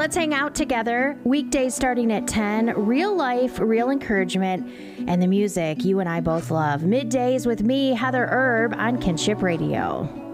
Let's hang out together. Weekdays starting at 10. Real life, real encouragement, and the music you and I both love. Middays with me, Heather Erb, on Kinship Radio.